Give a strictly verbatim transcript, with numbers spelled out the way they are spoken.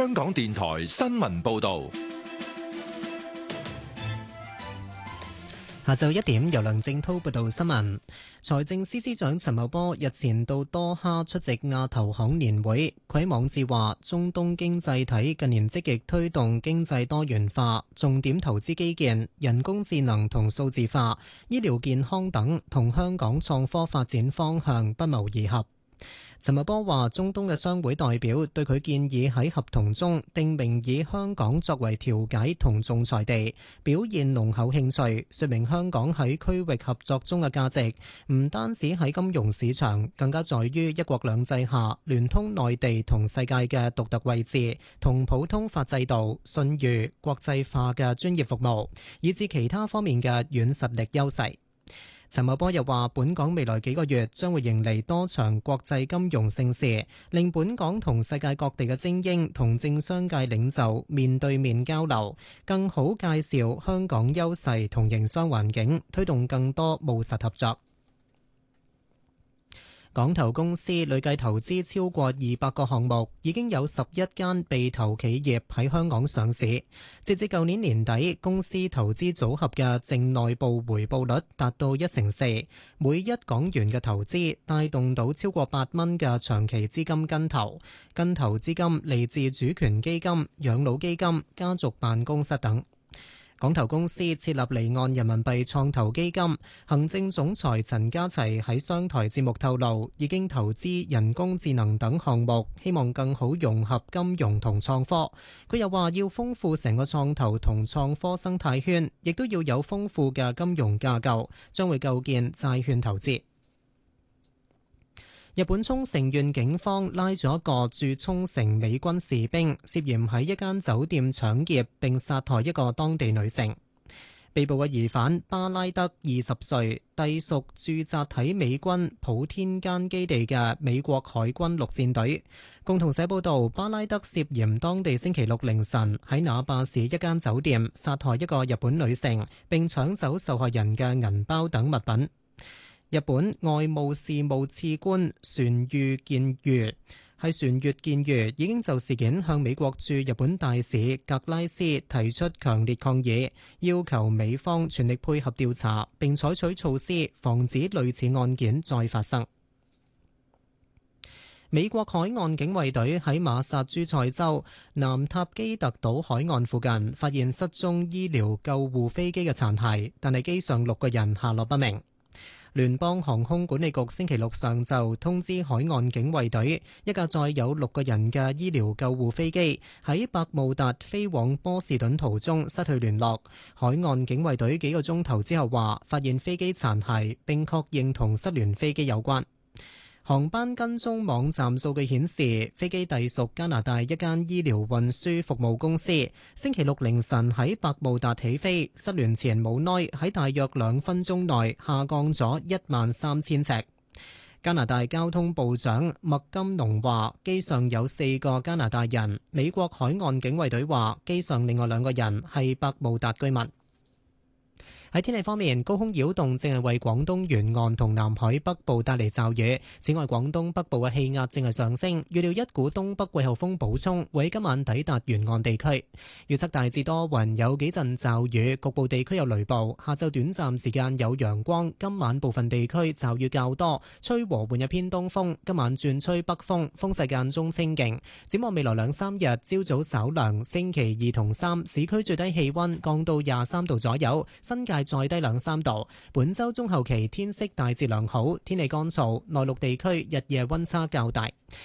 香港電台新聞報道。 下晝一點，由梁正濤報道新聞。財政司司長陳茂波日前到多哈出席亞投行年會，佢喺網誌話：中東經濟體近年積極推動經濟多元化，重點投資基建、人工智能同數字化、醫療健康等，同香港創科發展方向不謀而合。陳茂波話：中東嘅商會代表對佢建議喺合同中訂明以香港作為調解同仲裁地，表現濃厚興趣，說明香港喺區域合作中嘅價值，唔單止喺金融市場，更加在於一國兩制下聯通內地同世界嘅獨特位置，同普通法制度、信譽、國際化嘅專業服務，以至其他方面嘅軟實力優勢。陳茂波又話：本港未來幾個月將會迎嚟多場國際金融盛事，令本港同世界各地嘅精英同政商界領袖面對面交流，更好介紹香港優勢同營商環境，推動更多務實合作。港投公司累計投資超過二百個項目，已經有十一間被投企業喺香港上市。截至舊年年底，公司投資組合嘅淨內部回報率達到一成四，每一港元嘅投資帶動到超過八蚊嘅長期資金跟投，跟投資金嚟自主權基金、養老基金、家族辦公室等。港投公司設立離岸人民幣創投基金，行政總裁陳家齊喺商台節目透露，已經投資人工智能等項目，希望更好融合金融同創科。佢又話要豐富成個創投同創科生態圈，亦都要有豐富嘅金融架構，將會構建債券投資。日本沖繩縣警方拉咗一個駐沖繩美軍士兵，涉嫌喺一間酒店搶劫並殺害一個當地女性。被捕嘅疑犯巴拉德二十歲，隸屬駐紮喺美軍普天間基地嘅美國海軍陸戰隊。共同社報道，巴拉德涉嫌當地星期六凌晨喺那霸市一間酒店殺害一個日本女性，並搶走受害人嘅銀包等物品。日本外務事務次官船越健裕係船越健裕已經就事件向美國駐日本大使格拉斯提出強烈抗議，要求美方全力配合調查，並採取措施防止類似案件再發生。美國海岸警衛隊喺馬薩諸塞州南塔基特島海岸附近發現失蹤醫療救護飛機嘅殘骸，但係機上六個人下落不明。聯邦航空管理局星期六上晝通知海岸警衛隊，一架載有六個人嘅醫療救護飛機喺百慕達飛往波士頓途中失去聯絡。海岸警衛隊幾個鐘頭之後話，發現飛機殘骸，並確認同失聯飛機有關。航班跟蹤網站數據顯示，飛機隸屬加拿大一間醫療運輸服務公司。星期六凌晨喺百慕達起飛，失聯前冇耐喺大約兩分鐘內下降咗一萬三千尺。加拿大交通部長麥金農話，機上有四個加拿大人。美國海岸警衛隊話，機上另外兩個人係百慕達居民。喺天氣方面，高空擾動正係為廣東沿岸同南海北部帶嚟驟雨。此外，廣東北部嘅氣壓正係上升，預料一股東北季候風補充會喺今晚抵達沿岸地區。預測大致多雲，有幾陣驟雨，局部地區有雷暴。下晝短暫時間有陽光，今晚部分地區驟雨較多，吹和緩嘅偏東風。今晚轉吹北風，風勢間中清勁。展望未來兩三日，朝早稍涼，星期二同三市區最低氣溫降到廿三度左右，新界再低兩三度。本周中後期天色大致良好，天氣乾燥，內陸地區日夜溫差較大。